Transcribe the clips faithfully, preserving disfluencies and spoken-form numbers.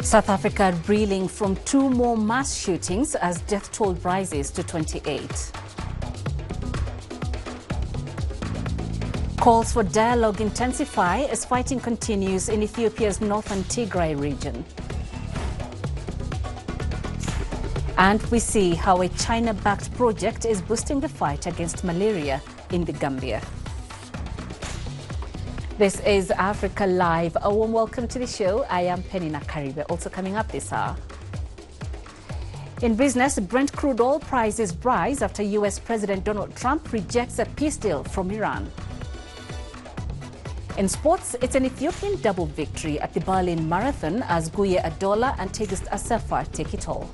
South Africa reeling from two more mass shootings as death toll rises to twenty-eight. Calls for dialogue intensify as fighting continues in Ethiopia's northern Tigray region. And we see how a China-backed project is boosting the fight against malaria in the Gambia. This is Africa Live. A warm welcome to the show. I am Penina Karibe. Also coming up this hour. In business, Brent crude oil prices rise after U S President Donald Trump rejects a peace deal from Iran. In sports, it's an Ethiopian double victory at the Berlin Marathon as Guye Adola and Tigist Assefa take it all.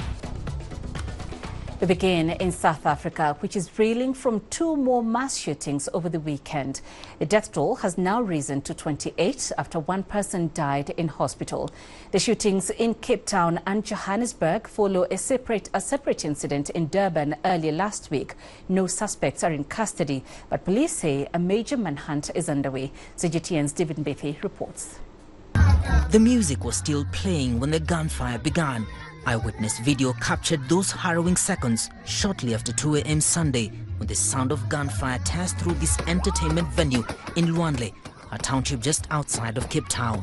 We begin in South Africa, which is reeling from two more mass shootings over the weekend. The death toll has now risen to twenty-eight after one person died in hospital. The shootings in Cape Town and Johannesburg follow a separate, a separate incident in Durban earlier last week. No suspects are in custody, but police say a major manhunt is underway. C G T N's David Mbethi reports. The music was still playing when the gunfire began. Eyewitness video captured those harrowing seconds shortly after two A M Sunday when the sound of gunfire tears through this entertainment venue in Luandle, a township just outside of Cape Town.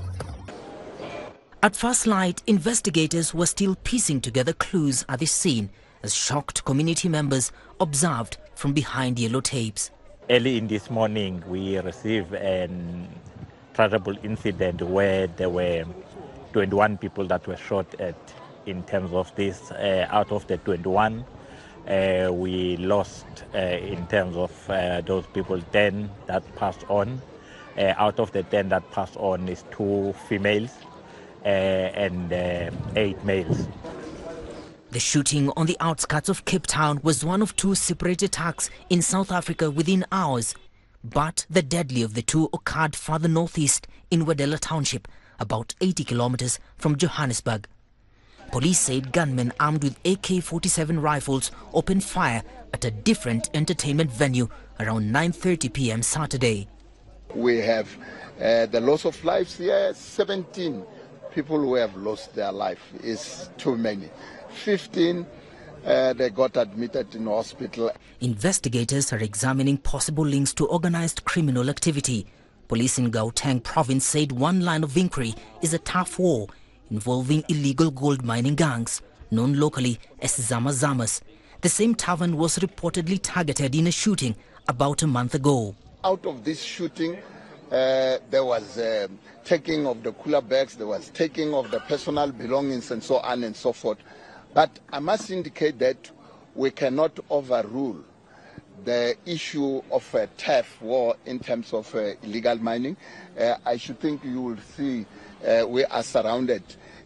At first light, investigators were still piecing together clues at the scene as shocked community members observed from behind yellow tapes. Early in this morning, we received a terrible incident where there were twenty-one people that were shot at. In terms of this, uh, out of the twenty-one, uh, we lost, uh, in terms of uh, those people, ten that passed on. Uh, out of the ten that passed on is two females uh, and uh, eight males. The shooting on the outskirts of Cape Town was one of two separate attacks in South Africa within hours. But the deadly of the two occurred further northeast in Wedela Township, about eighty kilometers from Johannesburg. Police said gunmen armed with A K forty-seven rifles opened fire at a different entertainment venue around nine thirty p m Saturday. We have uh, the loss of lives here, seventeen people who have lost their life is too many. fifteen, uh, they got admitted in hospital. Investigators are examining possible links to organized criminal activity. Police in Gauteng province said one line of inquiry is a tough war involving illegal gold mining gangs, known locally as Zama Zamas. The same tavern was reportedly targeted in a shooting about a month ago. Out of this shooting, uh, there was uh, taking of the cooler bags, there was taking of the personal belongings and so on and so forth. But I must indicate that we cannot overrule the issue of a turf war in terms of uh, illegal mining. Uh, I should think you will see uh, we are surrounded